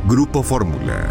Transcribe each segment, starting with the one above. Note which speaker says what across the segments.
Speaker 1: Grupo Fórmula.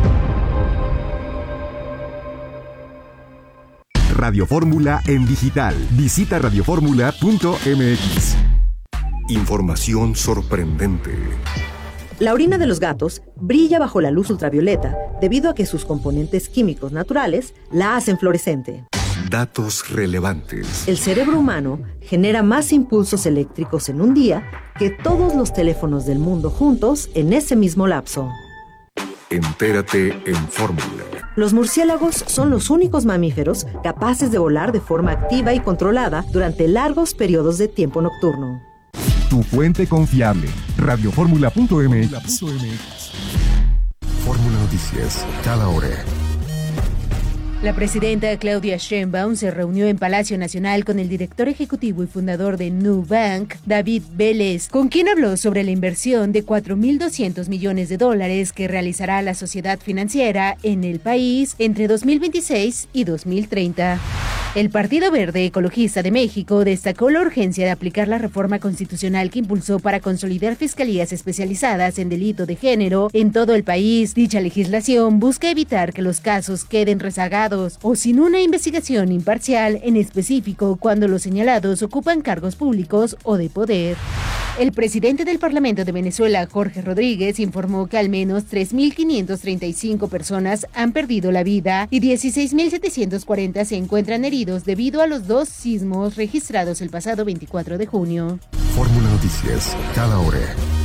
Speaker 1: Radio Fórmula en digital. Visita radioformula.mx. Información sorprendente.
Speaker 2: La orina de los gatos brilla bajo la luz ultravioleta debido a que sus componentes químicos naturales la hacen fluorescente.
Speaker 1: Datos relevantes.
Speaker 2: El cerebro humano genera más impulsos eléctricos en un día que todos los teléfonos del mundo juntos en ese mismo lapso.
Speaker 1: Entérate en Fórmula.
Speaker 2: Los murciélagos son los únicos mamíferos capaces de volar de forma activa y controlada durante largos periodos de tiempo nocturno.
Speaker 1: Tu fuente confiable, radioformula.mx. Fórmula Noticias, cada hora.
Speaker 3: La presidenta Claudia Sheinbaum se reunió en Palacio Nacional con el director ejecutivo y fundador de Nubank, David Vélez, con quien habló sobre la inversión de $4.200 millones que realizará la sociedad financiera en el país entre 2026 y 2030. El Partido Verde Ecologista de México destacó la urgencia de aplicar la reforma constitucional que impulsó para consolidar fiscalías especializadas en delito de género en todo el país. Dicha legislación busca evitar que los casos queden rezagados o sin una investigación imparcial, en específico cuando los señalados ocupan cargos públicos o de poder. El presidente del Parlamento de Venezuela, Jorge Rodríguez, informó que al menos 3.535 personas han perdido la vida y 16.740 se encuentran heridos debido a los 2 sismos registrados el pasado 24 de junio.
Speaker 1: Fórmula Noticias, cada hora.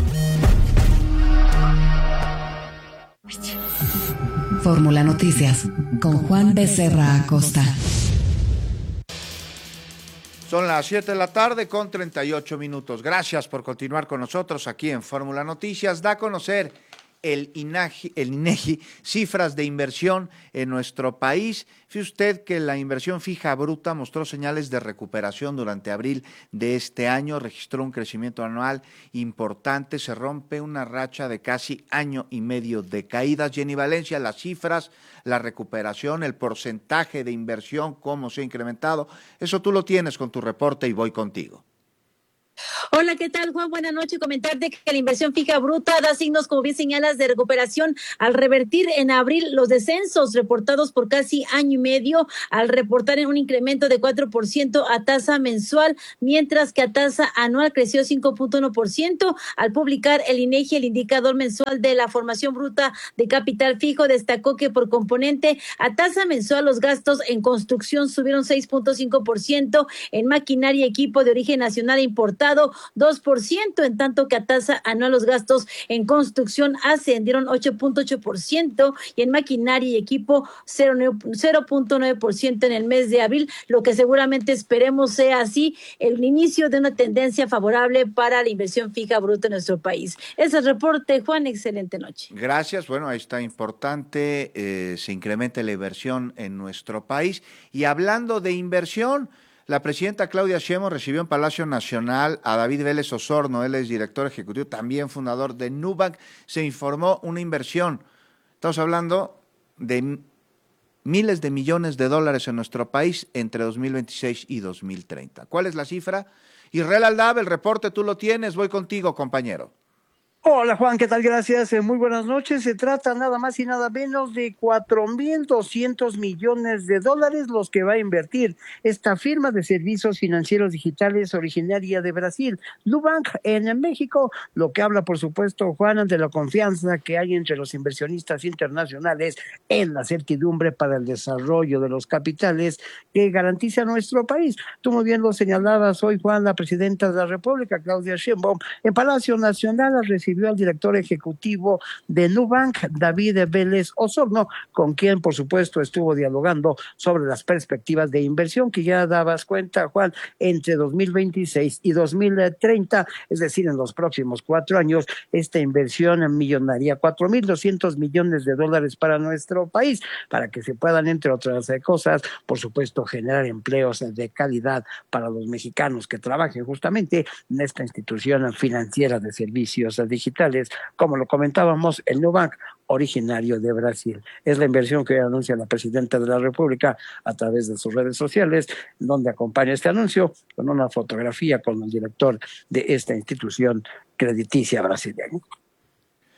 Speaker 4: Fórmula Noticias, con Juan Becerra Acosta.
Speaker 5: Son las 7 de la tarde con 38 minutos. Gracias por continuar con nosotros aquí en Fórmula Noticias. Da a conocer el INEGI cifras de inversión en nuestro país. Fíjese usted que la inversión fija bruta mostró señales de recuperación durante abril de este año, registró un crecimiento anual importante, se rompe una racha de casi año y medio de caídas. Jenny Valencia, las cifras, la recuperación, el porcentaje de inversión, cómo se ha incrementado, eso tú lo tienes con tu reporte y voy contigo.
Speaker 6: Hola, ¿qué tal, Juan? Buenas noches. Comentarte que la inversión fija bruta da signos, como bien señalas, de recuperación al revertir en abril los descensos reportados por casi año y medio, al reportar en un incremento de 4% a tasa mensual, mientras que a tasa anual creció 5.1%. Al publicar el INEGI el indicador mensual de la formación bruta de capital fijo, destacó que por componente a tasa mensual los gastos en construcción subieron 6.5%, en maquinaria y equipo de origen nacional importado 2%, en tanto que a tasa anual los gastos en construcción ascendieron 8.8% y en maquinaria y equipo 0.9% en el mes de abril, lo que seguramente esperemos sea así el inicio de una tendencia favorable para la inversión fija bruta en nuestro país. Ese es el reporte, Juan, excelente noche.
Speaker 5: Gracias, bueno, ahí está importante, se incrementa la inversión en nuestro país. Y hablando de inversión, la presidenta Claudia Sheinbaum recibió en Palacio Nacional a David Vélez Osorno, él es director ejecutivo, también fundador de Nubank. Se informó una inversión, estamos hablando de miles de millones de dólares en nuestro país entre 2026 y 2030. ¿Cuál es la cifra? Israel Aldab, el reporte tú lo tienes, voy contigo, compañero.
Speaker 7: Hola Juan, ¿qué tal? Gracias, muy buenas noches. Se trata nada más y nada menos de 4.200 millones de dólares los que va a invertir esta firma de servicios financieros digitales originaria de Brasil, Nubank, en México, lo que habla por supuesto, Juan, de la confianza que hay entre los inversionistas internacionales en la certidumbre para el desarrollo de los capitales que garantiza nuestro país. Tú muy bien lo señalabas hoy, Juan, la presidenta de la República, Claudia Sheinbaum, en Palacio Nacional recibió al director ejecutivo de Nubank, David Vélez Osorno, con quien por supuesto estuvo dialogando sobre las perspectivas de inversión que ya dabas cuenta, Juan, entre 2026 y 2030, es decir, en los próximos 4 años, esta inversión millonaria, 4.200 millones de dólares para nuestro país, para que se puedan, entre otras cosas, por supuesto, generar empleos de calidad para los mexicanos que trabajen justamente en esta institución financiera de servicios digitales, como lo comentábamos, el Nubank, originario de Brasil. Es la inversión que anuncia la presidenta de la República a través de sus redes sociales, donde acompaña este anuncio con una fotografía con el director de esta institución crediticia brasileña.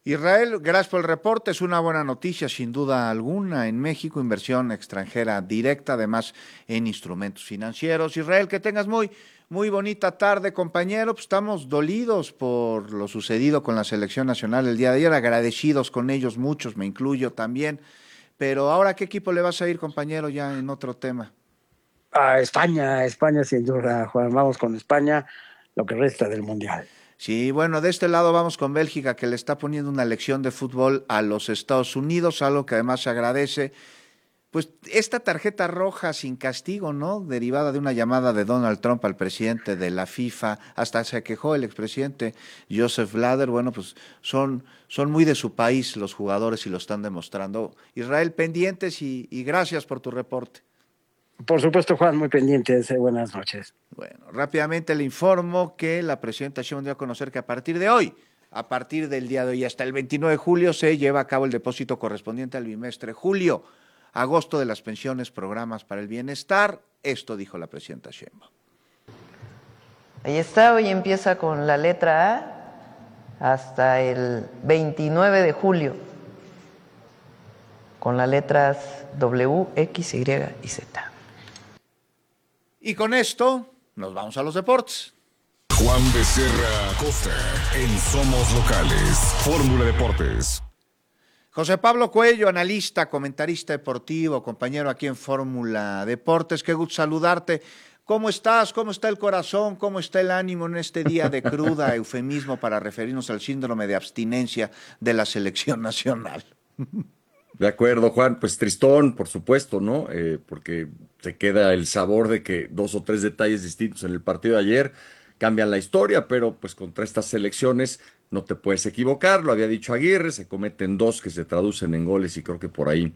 Speaker 5: Israel, gracias por el reporte. Es una buena noticia, sin duda alguna. En México, inversión extranjera directa, además en instrumentos financieros. Israel, que tengas muy bonita tarde, compañero. Pues estamos dolidos por lo sucedido con la selección nacional el día de ayer, agradecidos con ellos muchos, me incluyo también. Pero ahora, ¿qué equipo le vas a ir, compañero, ya en otro tema?
Speaker 7: A España, sin duda, Juan. Vamos con España, lo que resta del Mundial.
Speaker 5: Sí, bueno, de este lado vamos con Bélgica, que le está poniendo una lección de fútbol a los Estados Unidos, algo que además se agradece. Pues esta tarjeta roja sin castigo, ¿no? Derivada de una llamada de Donald Trump al presidente de la FIFA, hasta se quejó el expresidente Joseph Blatter. Bueno, pues son muy de su país los jugadores y lo están demostrando. Israel, pendientes y gracias por tu reporte.
Speaker 7: Por supuesto, Juan, muy pendientes. Buenas noches.
Speaker 5: Bueno, rápidamente le informo que la presidenta Sheinbaum dio a conocer que a partir de hoy, a partir del día de hoy hasta el 29 de julio, se lleva a cabo el depósito correspondiente al bimestre julio-agosto de las pensiones, programas para el bienestar. Esto dijo la presidenta Sheinbaum.
Speaker 8: Ahí está, hoy empieza con la letra A hasta el 29 de julio, con las letras W, X, Y y Z.
Speaker 5: Y con esto nos vamos a los deportes.
Speaker 1: Juan Becerra Acosta en Somos Locales, Fórmula Deportes.
Speaker 5: José Pablo Cuello, analista, comentarista deportivo, compañero aquí en Fórmula Deportes. Qué gusto saludarte. ¿Cómo estás? ¿Cómo está el corazón? ¿Cómo está el ánimo en este día de cruda, eufemismo para referirnos al síndrome de abstinencia de la selección nacional?
Speaker 9: De acuerdo, Juan, pues tristón, por supuesto, ¿no? Porque te queda el sabor de que 2 o 3 detalles distintos en el partido de ayer cambian la historia, pero pues contra estas selecciones no te puedes equivocar, lo había dicho Aguirre, se cometen 2 que se traducen en goles y creo que por ahí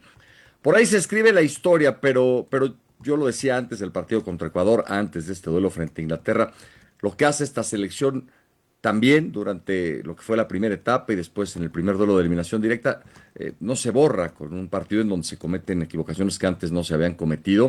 Speaker 9: se escribe la historia, pero yo lo decía antes del partido contra Ecuador, antes de este duelo frente a Inglaterra, lo que hace esta selección también durante lo que fue la primera etapa y después en el primer duelo de eliminación directa, no se borra con un partido en donde se cometen equivocaciones que antes no se habían cometido.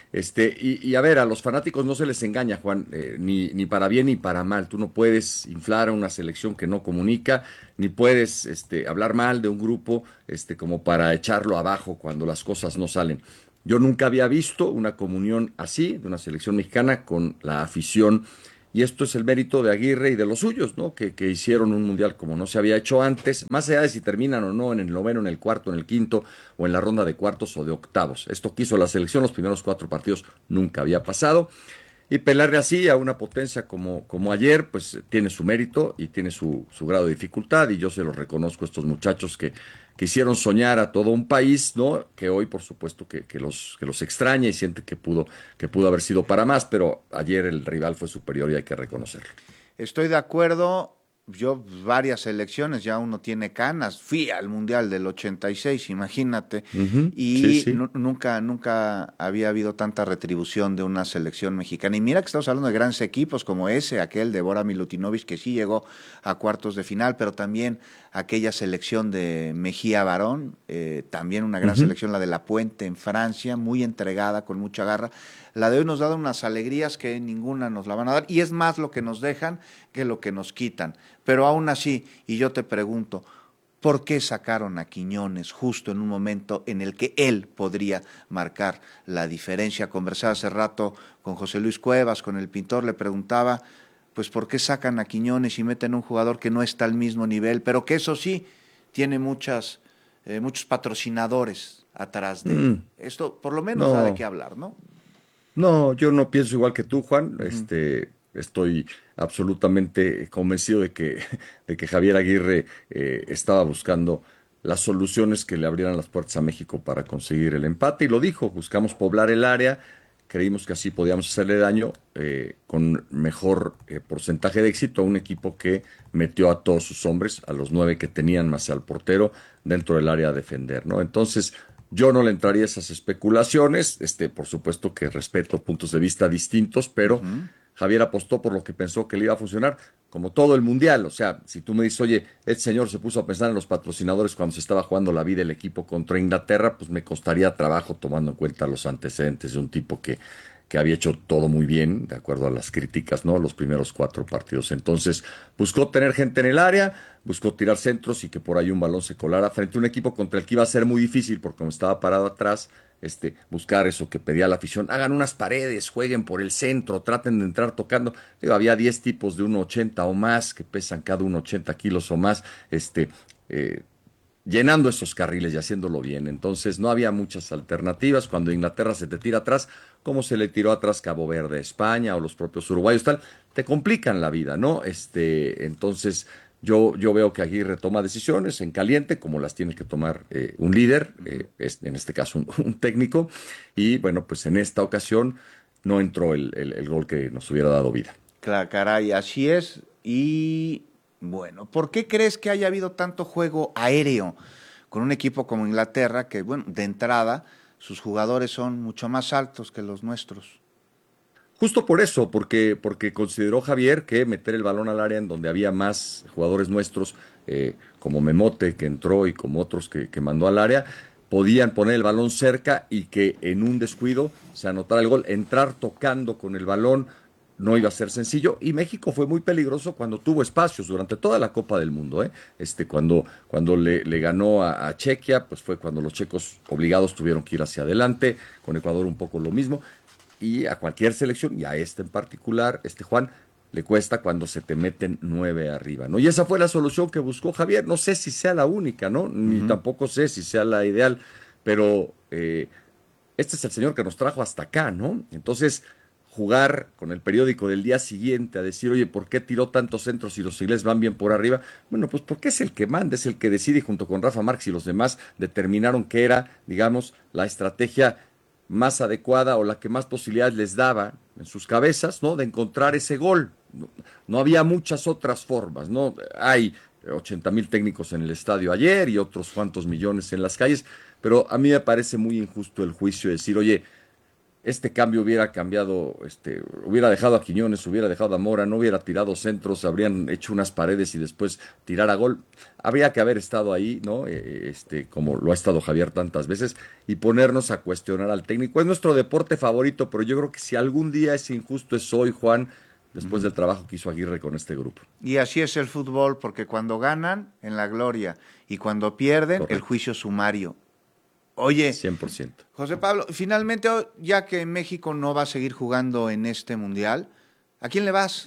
Speaker 9: Y a ver, a los fanáticos no se les engaña, Juan, ni para bien ni para mal. Tú no puedes inflar a una selección que no comunica, ni puedes hablar mal de un grupo como para echarlo abajo cuando las cosas no salen. Yo nunca había visto una comunión así de una selección mexicana con la afición. Y esto es el mérito de Aguirre y de los suyos, ¿no? Que hicieron un mundial como no se había hecho antes, más allá de si terminan o no en el noveno, en el cuarto, en el quinto, o en la ronda de cuartos o de octavos. Esto que hizo la selección, los primeros 4 partidos nunca había pasado. Y pelearle así a una potencia como ayer, pues tiene su mérito y tiene su grado de dificultad. Y yo se los reconozco a estos muchachos que hicieron soñar a todo un país, ¿no? Que hoy, por supuesto, que los extraña y siente que pudo haber sido para más, pero ayer el rival fue superior y hay que reconocerlo.
Speaker 5: Estoy de acuerdo. Yo varias selecciones, ya uno tiene canas. Fui al Mundial del 86, imagínate. Y
Speaker 9: sí.
Speaker 5: nunca había habido tanta retribución de una selección mexicana. Y mira que estamos hablando de grandes equipos como aquel de Bora Milutinovic, que sí llegó a cuartos de final, pero también aquella selección de Mejía Barón, también una gran selección, la de La Puente en Francia, muy entregada, con mucha garra. La de hoy nos da unas alegrías que ninguna nos la van a dar, y es más lo que nos dejan que lo que nos quitan. Pero aún así, y yo te pregunto, ¿por qué sacaron a Quiñones justo en un momento en el que él podría marcar la diferencia? Conversaba hace rato con José Luis Cuevas, con el pintor, le preguntaba, pues ¿por qué sacan a Quiñones y meten a un jugador que no está al mismo nivel, pero que eso sí, tiene muchos patrocinadores atrás de él? Esto por lo menos da de qué hablar, ¿no?
Speaker 9: No, yo no pienso igual que tú, Juan. Estoy absolutamente convencido de que Javier Aguirre estaba buscando las soluciones que le abrieran las puertas a México para conseguir el empate, y lo dijo: buscamos poblar el área, creímos que así podíamos hacerle daño con mejor porcentaje de éxito a un equipo que metió a todos sus hombres, a los 9 que tenían más al portero, dentro del área a defender, ¿no? Entonces, yo no le entraría a esas especulaciones. Por supuesto que respeto puntos de vista distintos, pero Javier apostó por lo que pensó que le iba a funcionar, como todo el Mundial. O sea, si tú me dices, oye, este señor se puso a pensar en los patrocinadores cuando se estaba jugando la vida el equipo contra Inglaterra, pues me costaría trabajo tomando en cuenta los antecedentes de un tipo que que había hecho todo muy bien, de acuerdo a las críticas, ¿no? Los primeros 4 partidos. Entonces, buscó tener gente en el área, buscó tirar centros y que por ahí un balón se colara frente a un equipo contra el que iba a ser muy difícil, porque como estaba parado atrás, buscar eso que pedía la afición, hagan unas paredes, jueguen por el centro, traten de entrar tocando. Digo, había 10 tipos de 1,80 o más, que pesan cada uno 80 kilos o más, llenando esos carriles y haciéndolo bien. Entonces no había muchas alternativas. Cuando Inglaterra se te tira atrás, como se le tiró atrás Cabo Verde a España o los propios uruguayos, tal, te complican la vida, ¿no? Entonces yo veo que Aguirre toma decisiones en caliente, como las tiene que tomar un líder, en este caso un técnico, y bueno, pues en esta ocasión no entró el gol que nos hubiera dado vida.
Speaker 5: Claro, caray, así es. Y bueno, ¿por qué crees que haya habido tanto juego aéreo con un equipo como Inglaterra, que, bueno, de entrada sus jugadores son mucho más altos que los nuestros?
Speaker 9: Justo por eso, porque consideró Javier que meter el balón al área en donde había más jugadores nuestros, como Memote, que entró, y como otros que mandó al área, podían poner el balón cerca y que en un descuido se anotara el gol. Entrar tocando con el balón no iba a ser sencillo, y México fue muy peligroso cuando tuvo espacios durante toda la Copa del Mundo, ¿eh? Cuando le ganó a Chequia, pues fue cuando los checos obligados tuvieron que ir hacia adelante, con Ecuador un poco lo mismo, y a cualquier selección, y a esta en particular, Juan, le cuesta cuando se te meten 9 arriba, ¿no? Y esa fue la solución que buscó Javier. No sé si sea la única, ¿no? Ni tampoco sé si sea la ideal, pero este es el señor que nos trajo hasta acá, ¿no? Entonces, jugar con el periódico del día siguiente a decir, oye, ¿por qué tiró tantos centros si los ingleses van bien por arriba? Bueno, pues porque es el que manda, es el que decide, y junto con Rafa Márquez y los demás determinaron que era, digamos, la estrategia más adecuada o la que más posibilidades les daba en sus cabezas, ¿no? De encontrar ese gol. No había muchas otras formas, ¿no? Hay 80,000 técnicos en el estadio ayer y otros cuantos millones en las calles, pero a mí me parece muy injusto el juicio de decir, oye, este cambio hubiera cambiado, hubiera dejado a Quiñones, hubiera dejado a Mora, no hubiera tirado centros, habrían hecho unas paredes y después tirar a gol. Habría que haber estado ahí, ¿no? Como lo ha estado Javier tantas veces, y ponernos a cuestionar al técnico. Es nuestro deporte favorito, pero yo creo que si algún día es injusto es hoy, Juan, después del trabajo que hizo Aguirre con este grupo.
Speaker 5: Y así es el fútbol, porque cuando ganan, en la gloria, y cuando pierden,
Speaker 9: Correcto.
Speaker 5: el juicio sumario. Oye,
Speaker 9: 100%.
Speaker 5: José Pablo, finalmente, ya que México no va a seguir jugando en este mundial, ¿a quién le vas?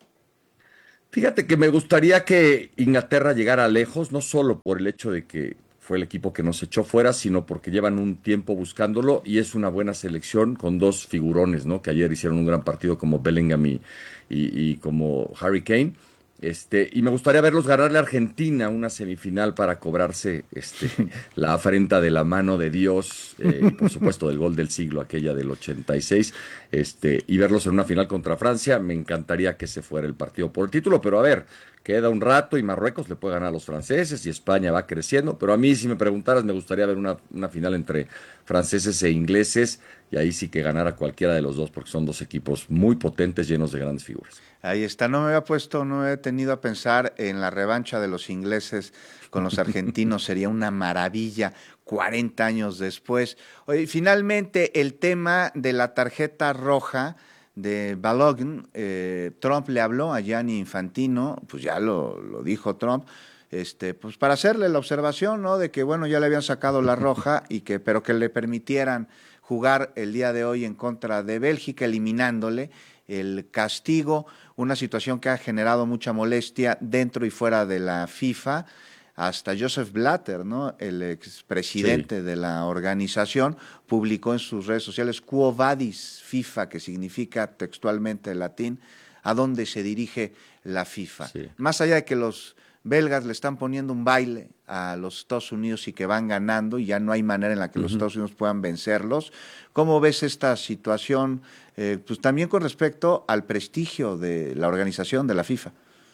Speaker 9: Fíjate que me gustaría que Inglaterra llegara lejos, no solo por el hecho de que fue el equipo que nos echó fuera, sino porque llevan un tiempo buscándolo y es una buena selección con 2 figurones, ¿no? Que ayer hicieron un gran partido, como Bellingham y como Harry Kane. Y me gustaría verlos ganarle a Argentina una semifinal para cobrarse la afrenta de la mano de Dios, y por supuesto del gol del siglo, aquella del 86, y verlos en una final contra Francia. Me encantaría que ese fuera el partido por el título, pero a ver, queda un rato y Marruecos le puede ganar a los franceses y España va creciendo, pero a mí, si me preguntaras, me gustaría ver una final entre franceses e ingleses, y ahí sí que ganara cualquiera de los dos, porque son 2 equipos muy potentes, llenos de grandes figuras.
Speaker 5: Ahí está, no me había tenido a pensar en la revancha de los ingleses con los argentinos, sería una maravilla 40 años después. Oye, finalmente, el tema de la tarjeta roja de Balogun, Trump le habló a Gianni Infantino, pues ya lo dijo Trump, pues para hacerle la observación, ¿no? De que, bueno, ya le habían sacado la roja, pero que le permitieran jugar el día de hoy en contra de Bélgica, eliminándole el castigo, una situación que ha generado mucha molestia dentro y fuera de la FIFA. Hasta Joseph Blatter, ¿no? El expresidente de la organización, publicó en sus redes sociales Quo Vadis FIFA, que significa textualmente en latín, a dónde se dirige la FIFA.
Speaker 9: Sí.
Speaker 5: Más allá de que los belgas le están poniendo un baile a los Estados Unidos y que van ganando y ya no hay manera en la que los Estados Unidos puedan vencerlos. ¿Cómo ves esta situación? Pues también con respecto al prestigio de la organización de la FIFA.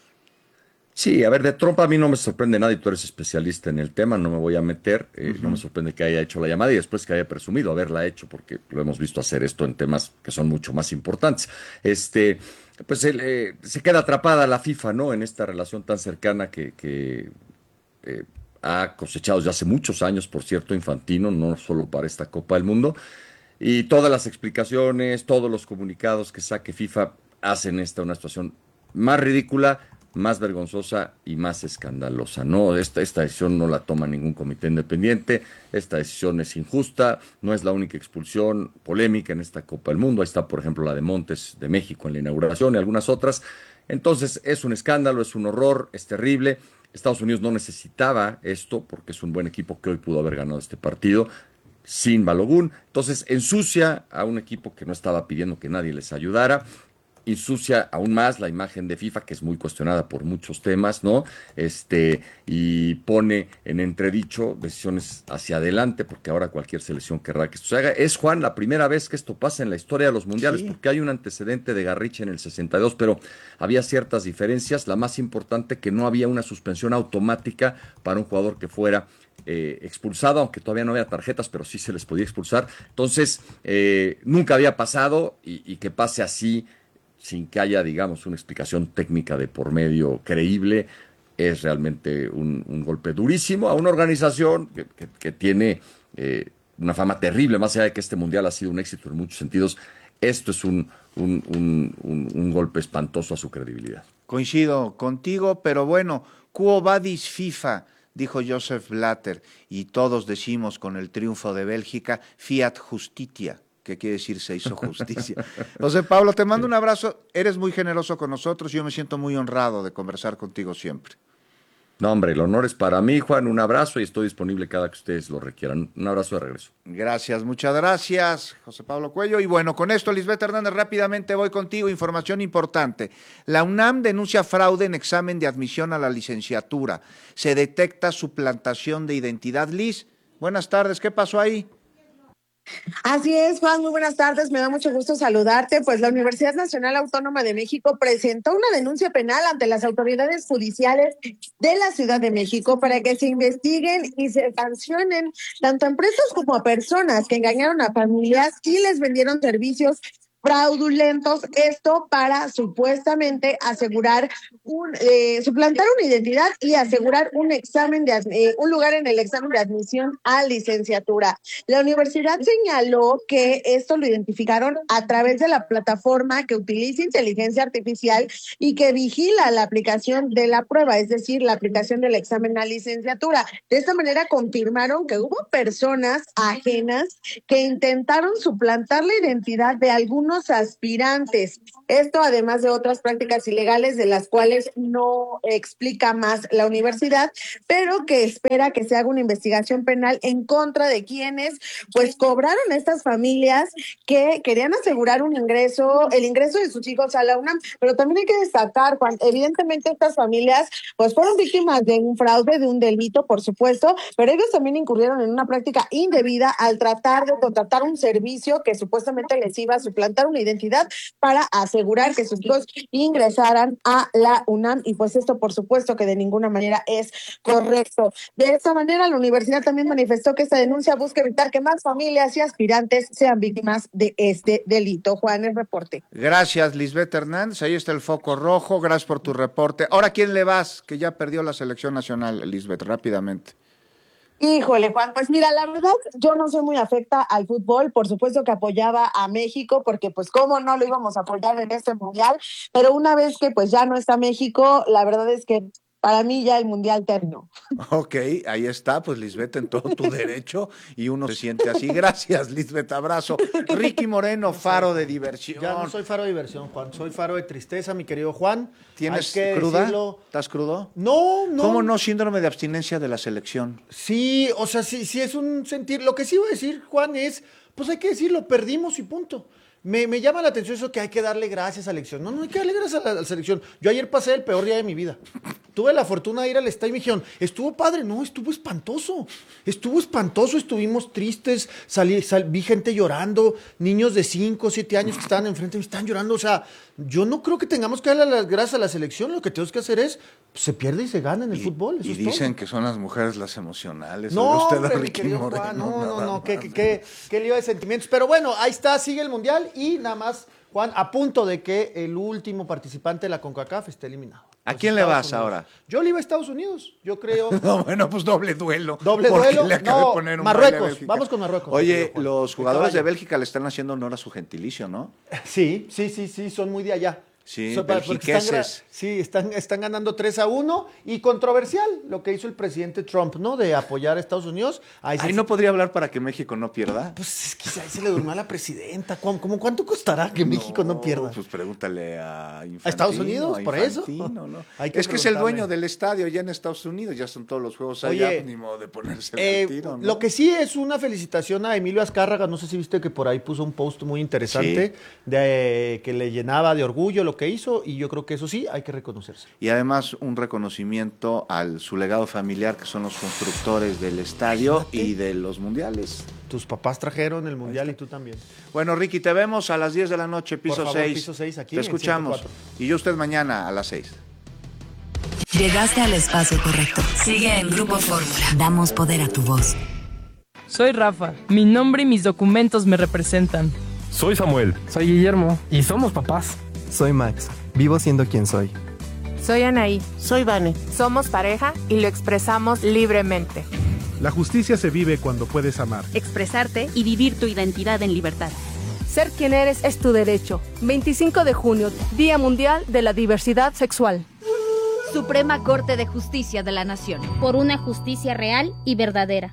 Speaker 9: Sí, a ver, de Trump a mí no me sorprende nada y tú eres especialista en el tema, no me voy a meter, no me sorprende que haya hecho la llamada y después que haya presumido haberla hecho, porque lo hemos visto hacer esto en temas que son mucho más importantes. Pues se queda atrapada la FIFA, ¿no? En esta relación tan cercana que ha cosechado desde hace muchos años, por cierto, Infantino, no solo para esta Copa del Mundo. Y todas las explicaciones, todos los comunicados que saque FIFA hacen esta una situación más ridícula, más vergonzosa y más escandalosa. No, esta decisión no la toma ningún comité independiente, esta decisión es injusta, no es la única expulsión polémica en esta Copa del Mundo. Ahí está, por ejemplo, la de Montes de México en la inauguración y algunas otras. Entonces, es un escándalo, es un horror, es terrible. Estados Unidos no necesitaba esto porque es un buen equipo que hoy pudo haber ganado este partido sin Balogun. Entonces, ensucia a un equipo que no estaba pidiendo que nadie les ayudara. Ensucia aún más la imagen de FIFA, que es muy cuestionada por muchos temas, ¿no? Y pone en entredicho decisiones hacia adelante, porque ahora cualquier selección querrá que esto se haga. Es, Juan, la primera vez que esto pasa en la historia de los mundiales, porque hay un antecedente de Garrincha en el 62, pero había ciertas diferencias. La más importante, que no había una suspensión automática para un jugador que fuera expulsado, aunque todavía no había tarjetas, pero sí se les podía expulsar. Entonces, nunca había pasado, y que pase así, sin que haya, digamos, una explicación técnica de por medio creíble, es realmente un golpe durísimo a una organización que tiene una fama terrible, más allá de que este mundial ha sido un éxito en muchos sentidos. Esto es un golpe espantoso a su credibilidad.
Speaker 5: Coincido contigo, pero bueno, quo vadis FIFA, dijo Joseph Blatter, y todos decimos con el triunfo de Bélgica, fiat justitia, que quiere decir se hizo justicia. José Pablo, te mando un abrazo, eres muy generoso con nosotros, yo me siento muy honrado de conversar contigo siempre.
Speaker 9: No, hombre, el honor es para mí, Juan, un abrazo y estoy disponible cada que ustedes lo requieran. Un abrazo de regreso.
Speaker 5: Gracias, muchas gracias, José Pablo Cuello. Y bueno, con esto, Lisbeth Hernández, rápidamente voy contigo, información importante. La UNAM denuncia fraude en examen de admisión a la licenciatura. Se detecta suplantación de identidad. Liz, buenas tardes, ¿qué pasó ahí?
Speaker 10: Así es, Juan, muy buenas tardes, me da mucho gusto saludarte. Pues la Universidad Nacional Autónoma de México presentó una denuncia penal ante las autoridades judiciales de la Ciudad de México para que se investiguen y se sancionen tanto a empresas como a personas que engañaron a familias y les vendieron servicios fraudulentos, esto para supuestamente asegurar suplantar una identidad y asegurar un examen un lugar en el examen de admisión a licenciatura. La universidad señaló que esto lo identificaron a través de la plataforma que utiliza inteligencia artificial y que vigila la aplicación de la prueba, es decir, la aplicación del examen a licenciatura. De esta manera confirmaron que hubo personas ajenas que intentaron suplantar la identidad de algunos aspirantes. Esto además de otras prácticas ilegales de las cuales no explica más la universidad, pero que espera que se haga una investigación penal en contra de quienes pues cobraron a estas familias que querían asegurar el ingreso de sus hijos a la UNAM. Pero también hay que destacar, Juan, evidentemente estas familias pues fueron víctimas de un fraude, de un delito, por supuesto, pero ellos también incurrieron en una práctica indebida al tratar de contratar un servicio que supuestamente les iba a suplantar una identidad para asegurar que sus hijos ingresaran a la UNAM, y pues esto por supuesto que de ninguna manera es correcto. De esta manera la universidad también manifestó que esta denuncia busca evitar que más familias y aspirantes sean víctimas de este delito. Juan, el reporte.
Speaker 5: Gracias, Lisbeth Hernández, ahí está el foco rojo, gracias por tu reporte. Ahora, ¿quién le vas? Que ya perdió la selección nacional, Lisbeth, rápidamente.
Speaker 10: Híjole, Juan, pues mira, la verdad, yo no soy muy afecta al fútbol, por supuesto que apoyaba a México, porque pues cómo no lo íbamos a apoyar en este mundial, pero una vez que pues ya no está México, la verdad es que para mí ya el mundial terminó.
Speaker 5: Ok, ahí está, pues Lisbeth, en todo tu derecho, y uno se siente así. Gracias, Lisbeth, abrazo. Ricky Moreno, faro de diversión.
Speaker 11: Ya no soy faro de diversión, Juan, soy faro de tristeza, mi querido Juan.
Speaker 5: ¿Tienes cruda? ¿Estás crudo?
Speaker 11: No.
Speaker 5: ¿Cómo no? Síndrome de abstinencia de la selección.
Speaker 11: Sí, o sea, sí es un sentir. Lo que sí voy a decir, Juan, es, pues hay que decirlo, perdimos y punto. Me llama la atención eso que hay que darle gracias a la selección. No hay que darle gracias a la selección. Yo ayer pasé el peor día de mi vida. Tuve la fortuna de ir al estadio y me dijeron, estuvo padre. No, estuvo espantoso. Estuvimos tristes. Vi gente llorando, niños de 5 o 7 años que estaban enfrente me estaban llorando. O sea, yo no creo que tengamos que darle las gracias a la selección. Lo que tenemos que hacer es, pues, se pierde y se gana en el fútbol. Eso
Speaker 5: y
Speaker 11: es
Speaker 5: dicen
Speaker 11: todo.
Speaker 5: que son las mujeres las emocionales.
Speaker 11: No,
Speaker 5: usted,
Speaker 11: hombre,
Speaker 5: Ricky Moreno,
Speaker 11: Juan, no. Qué lío de sentimientos. Pero bueno, ahí está, sigue el mundial y nada más, Juan, a punto de que el último participante de la CONCACAF esté eliminado.
Speaker 5: ¿A quién le vas ahora?
Speaker 11: Yo le iba a Estados Unidos, yo creo.
Speaker 5: No, bueno, pues doble duelo.
Speaker 11: ¿Doble
Speaker 5: porque
Speaker 11: duelo?
Speaker 5: le acabé de
Speaker 11: No,
Speaker 5: poner un
Speaker 11: Marruecos,
Speaker 5: baile a Bélgica.
Speaker 11: vamos con Marruecos.
Speaker 5: Oye, los jugadores de Bélgica le están haciendo honor a su gentilicio, ¿no?
Speaker 11: Sí, son muy de allá.
Speaker 5: Sí,
Speaker 11: porque están ganando 3-1 y controversial lo que hizo el presidente Trump, ¿no? De apoyar a Estados Unidos.
Speaker 5: Ahí no podría hablar para que México no pierda.
Speaker 11: Pues es que ahí se le durmió a la presidenta. ¿Cuánto costará que México no pierda?
Speaker 5: Pues pregúntale a Infantino.
Speaker 11: ¿A Estados Unidos? ¿Por eso?
Speaker 5: No.
Speaker 11: Es
Speaker 5: que es el dueño del estadio ya en Estados Unidos. Ya son todos los juegos allá.
Speaker 11: Oye,
Speaker 5: ni modo de ponerse el tiro, ¿no?
Speaker 11: Lo que sí es una felicitación a Emilio Azcárraga. No sé si viste que por ahí puso un post muy interesante que le llenaba de orgullo lo que hizo, y yo creo que eso sí hay que reconocerse.
Speaker 5: Y además un reconocimiento al su legado familiar, que son los constructores del estadio y de los mundiales.
Speaker 11: Tus papás trajeron el mundial y tú también.
Speaker 5: Bueno, Ricky, te vemos a las 10 de la noche, piso 6.
Speaker 11: Piso 6 aquí.
Speaker 5: Te escuchamos.
Speaker 11: 104.
Speaker 5: Y yo usted mañana a las 6.
Speaker 4: Llegaste al espacio correcto. Sigue en Grupo Fórmula. Damos poder a tu voz.
Speaker 12: Soy Rafa. Mi nombre y mis documentos me representan.
Speaker 13: Soy Samuel.
Speaker 14: Soy Guillermo. Y somos papás.
Speaker 15: Soy Max. Vivo siendo quien soy.
Speaker 16: Soy Anaí.
Speaker 17: Soy Vane.
Speaker 16: Somos pareja y lo expresamos libremente.
Speaker 18: La justicia se vive cuando puedes amar,
Speaker 19: expresarte y vivir tu identidad en libertad.
Speaker 20: Ser quien eres es tu derecho. 25 de junio, Día Mundial de la Diversidad Sexual.
Speaker 19: Suprema Corte de Justicia de la Nación.
Speaker 21: Por una justicia real y verdadera.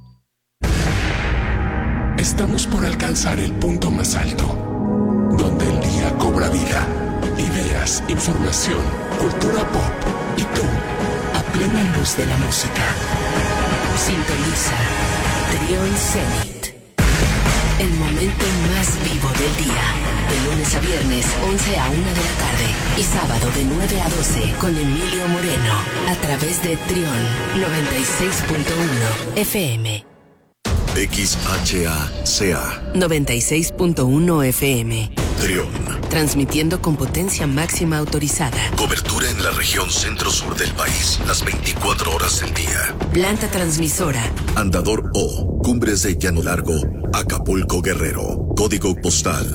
Speaker 1: Estamos por alcanzar el punto más alto, donde el día cobra vida. Ideas, información, cultura pop y tú, a plena luz de la música.
Speaker 22: Sintoniza Trión Zenit. El momento más vivo del día. De lunes a viernes, 11 a 1 de la tarde. Y sábado de 9 a 12 con Emilio Moreno. A través de Trión 96.1 FM.
Speaker 1: XHACA
Speaker 22: 96.1 FM.
Speaker 1: Trión.
Speaker 22: Transmitiendo con potencia máxima autorizada.
Speaker 1: Cobertura en la región centro-sur del país, las 24 horas del día.
Speaker 22: Planta transmisora.
Speaker 1: Andador O, Cumbres de Llano Largo, Acapulco, Guerrero. Código postal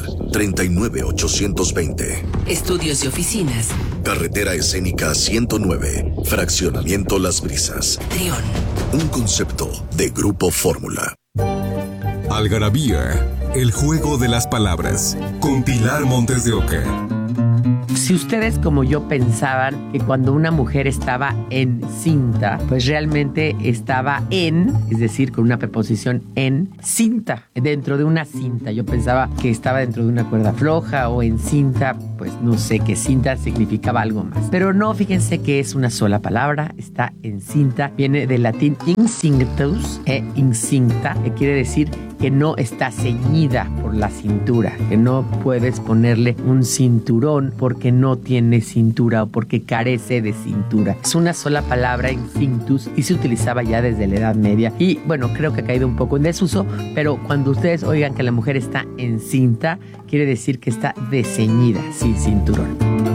Speaker 1: 39820.
Speaker 22: Estudios y oficinas.
Speaker 1: Carretera Escénica 109, Fraccionamiento Las Brisas.
Speaker 22: Trión.
Speaker 1: Un concepto de Grupo Fórmula.
Speaker 23: Algarabía, el juego de las palabras, con Pilar Montes de Oca.
Speaker 24: Si ustedes como yo pensaban que cuando una mujer estaba encinta, pues realmente estaba es decir, con una preposición en cinta, dentro de una cinta. Yo pensaba que estaba dentro de una cuerda floja o encinta, pues no sé, que cinta significaba algo más. Pero no, fíjense que es una sola palabra, está encinta, viene del latín incinctus, incinta, que quiere decir que no está ceñida por la cintura, que no puedes ponerle un cinturón porque no tiene cintura o porque carece de cintura. Es una sola palabra, incinctus, y se utilizaba ya desde la Edad Media. Y bueno, creo que ha caído un poco en desuso, pero cuando ustedes oigan que la mujer está encinta, quiere decir que está desceñida, sin cinturón.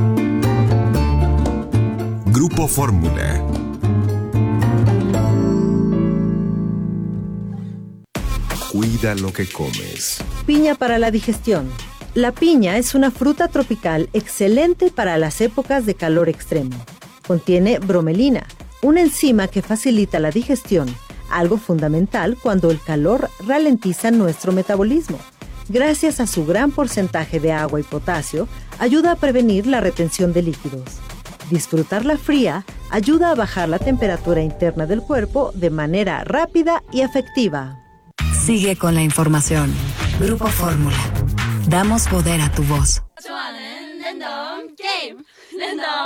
Speaker 23: Grupo Fórmula.
Speaker 1: Cuida lo que comes.
Speaker 2: Piña para la digestión. La piña es una fruta tropical excelente para las épocas de calor extremo. Contiene bromelina, una enzima que facilita la digestión, algo fundamental cuando el calor ralentiza nuestro metabolismo. Gracias a su gran porcentaje de agua y potasio, ayuda a prevenir la retención de líquidos. Disfrutarla fría ayuda a bajar la temperatura interna del cuerpo de manera rápida y efectiva.
Speaker 4: Sigue con la información. Grupo Fórmula. Damos poder a tu voz.